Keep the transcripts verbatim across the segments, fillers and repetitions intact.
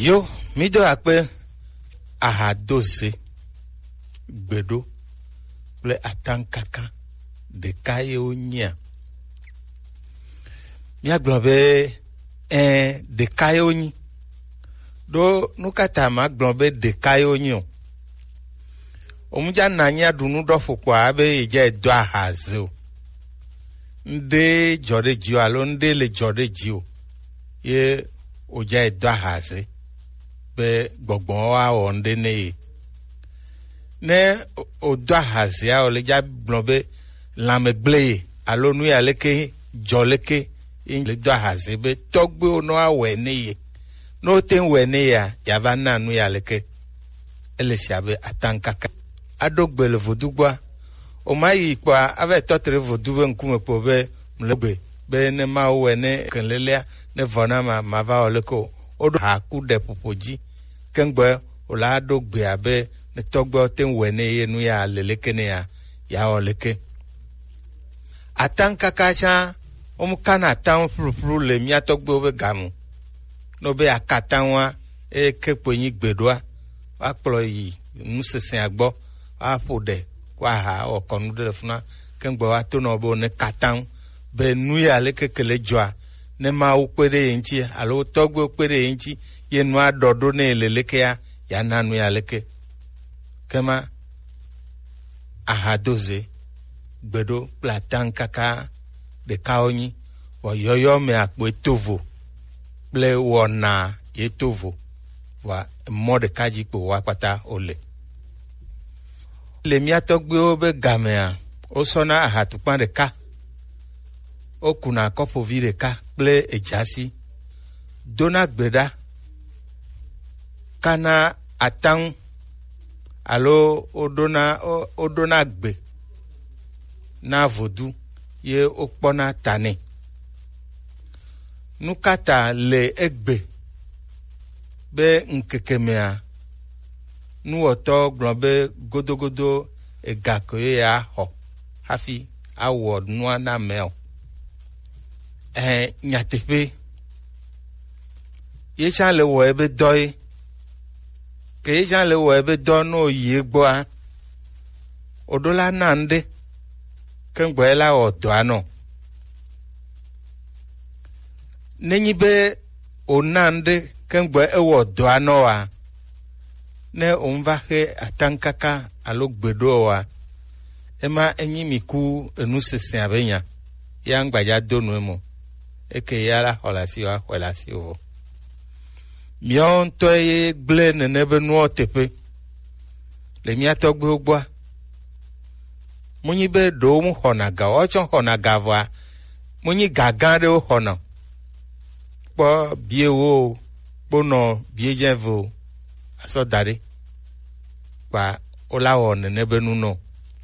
Yo, mi do akpe ahadose gbedo ple atankaka de kaye onya. Mi agblonbe en de kaye onyi. Do nukata ma agblonbe de kaye onyi. Omuja nanya dunu do fukwa abe ije do ahazo. Nde jode jio alo nde le jode jio. Ye oja do ahaze. Be gbogbon wa onde ne ne odo ahazia oleja blonbe lamegble alo nu ya leke joleke in le do ahaze be togbe ono awe ne ye no ten we ne ya ya va na nu ya leke ele siabe atankaka adogbe le vodugba o mai kwa ave totre vodube nkume po be mlegbe be ne ma we ne kenlelea ne vona ma ma va oleko odo hakude popoji kengbe ola do gbe abe ne togbe ten wene ye nu ya lelekene ya ya oleke atanka kacha omkana tan frufru le mi atogbe obe gamu no be akatanwa e keponyi gbedoa aplo yi musesen agbo apode kwa ha okonu de funa kengbe wa to no bo ne katan be nu ya lekekele joa ne ma ukpere enchi alo togbe ukpere enchi ye nu adodo ne leleke ya ya nanu ya leke kema ahadoze gbedo platan kaka de kaonyi wo yoyo me akpo tovo ple wona ye tovo wa mode kaji po wa pata ole le miatogbe obe gamea o sona ahatupan de ka o kuna kopo vire ka ple ejasi dona gbeda kana atang alo odona odona gbe na vodu ye okpona tane nukata le egbe be nkekemea nu oto glombe godogodo egako ya ho hafi award nu na mel eh nyatepe ye chan le wo ebe doy ke ye chan le wo ebe do no ye gbo a odola nande kengbo ela odo ano nenyi be onande kengbo ewo do ano a ne onva he atankaka alo gbedo wa ema enyi miku enu sesen abenya ya ngbaja donu emo eke yala holasi wa holasi o mion toye gle nenebe nu otepe le miato gbe ogba munyi be do mu honaga ocho honaga wa munyi gagan de hona po biewo bono biejevo aso dare pa olawo nenebe nu no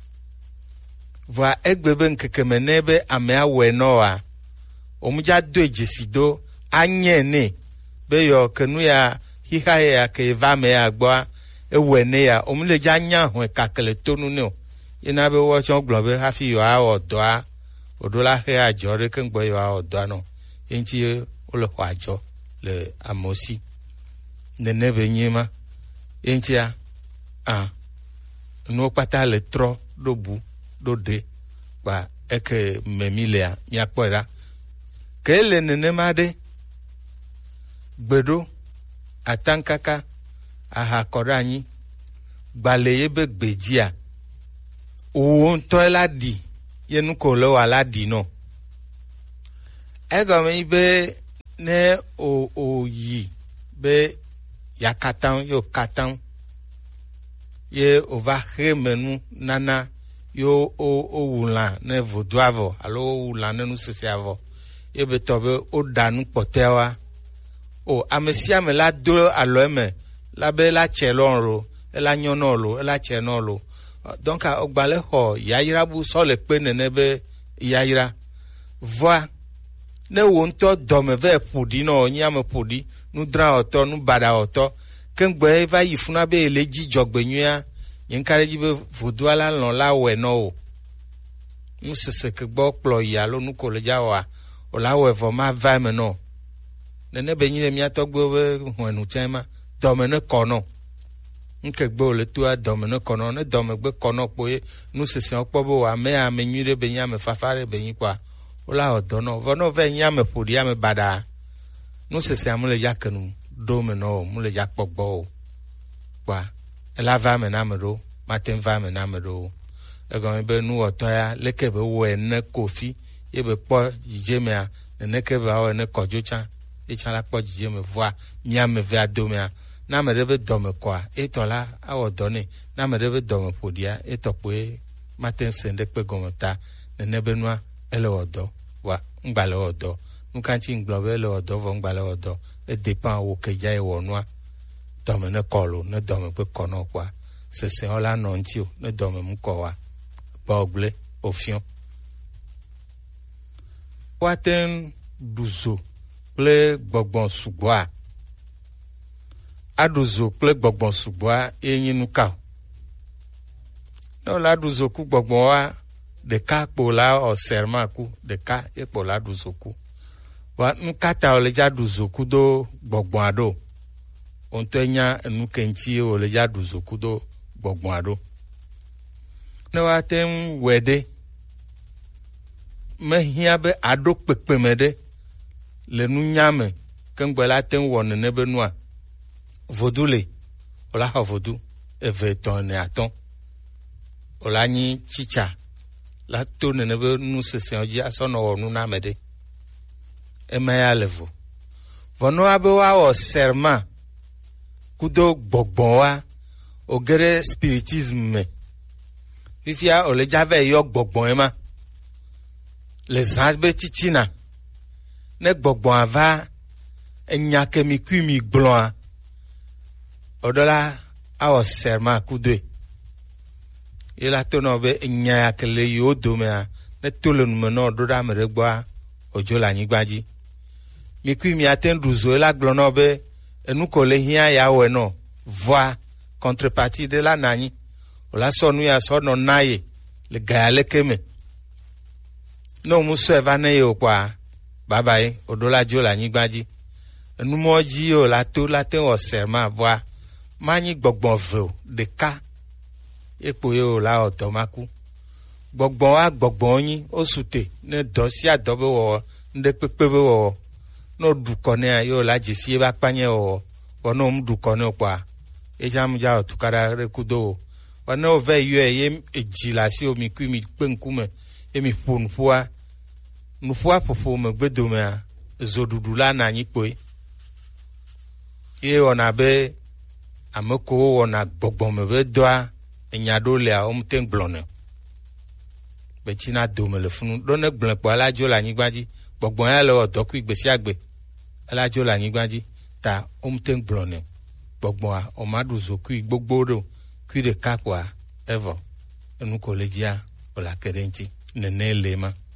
va egbebe nkekeme nebe ame awe no a omuja do ejesido anyene be yo kenu ya hiha ya ke va me agbo ewene ya omule ja nya ho kakele tonu ne ina be wo chon globe hafi yo a odo a odola he ajo re kengbo yo a odo no enchi ole kwa ajo le amosi nenebe nyima enchi a ah no pata le tro dobu dode ba eke memilea mi akpora kele nene made gbedo atankaka aha koranyi gbale yebe gbejia o nto eladi yenu ko lo aladi no ego me be ne o o yi be yakatan yo katan ye ova remenu nana yo o o wula ne voduavo alo wula ne nu sese avo e be tobe o danu potewa o amesia me la do alo eme la be la chelonro e la nyonolo e la chenolo donc a ogbale ho yayira bu so le pe ne be yayira voi ne wonto dome ve pudi no nyame pudi nu dra oto nu bada oto kengbe va yifuna be eleji jogbenua yenkareji be voduala lon la we no nu sese ke gbo plo ya lo nu ko le ja wa o la we vo ma va me no nene be nyi mi atogbo be hwenu chema dome ne kono nke gbo le tu a dome ne kono ne dome gbe kono poe nu sese okpo bo wa me a me nyire be nya me fafare be nyi kwa ola odono vono ve nya me podi me bada nu sese amule yakenu dome no mule yakpogbo kwa ela va me na me ro matin va me na me ro e go be nu otoya leke be wo ene kofi ye be po jije me a nene ke be o ene kojocha e chala po jije me voa mia me ve adomia na me rebe dome kwa e tola awo doni na me rebe dome podia e tokwe matin sende pe gomota nene be nua ele odo wa ngbale odo nkanchi nglobe ele odo vo ngbale odo e depend wo ke ja e wonua dome ne kolo ne dome pe kono kwa se se ola nontio ne dome mu ko wa bogle ofion waten duzo ple gbogbon sugboa aduzo ple gbogbon sugboa enyinu ka no la duzo ku gbogbon wa de ka pola o serma ku de ka e pola duzo ku wa nkata o le ja duzo ku do gbogbon ado onto nya enu kenchi o le ja duzo ku do gbogbon ado no waten wede me hia be ado pekpemede le nunyame kengbela ten won ne be noa vodule ola ha vodu eve ton ne aton ola nyi chicha la to ne be nu sese oji asono wonu na mede e me ya levo vono abe wa o serma kudo gbogbon wa ogere spiritism me fifia ole jave yo gbogbon e ma les asbe titina ne gbogbon ava enya kemi kwimi glon odola awo serma kude ila to no be enya akele yo do me ne tolo no no do da mere gba ojo la nyigbaji mi kwimi atendu zo la glon no be enu ko le hia ya we no voix contrepartie de la nani ola sonu ya sono naye le gale keme no muso evane yo kwa babaye odola jo la nyigbaji enu moji o la to la ten o serma voix mani gbogbon vo de ka epo yo la otomaku gbogbon wa gbogbon yin osute ne do si adobe wo nde pepe wo no duko ne yo la jisi ba panye wo wono mu duko ne kwa e jam ja otukara rekudo wono ve yo e ejila si omi ku mi penkume emi ponfua nufua popo me gbedome zodudula na nyikoi e ona be ameko wona gbogbon me be doa enyado le a omten glone be tina dome le funu do ne gbon po alajo la nyigbaji gbogbon ya le odoku igbesi agbe alajo la nyigbaji ta omten glone gbogbon a o madu zoku igbogbodo ku de kapwa ever enu kolejia o la kerenchi nene lema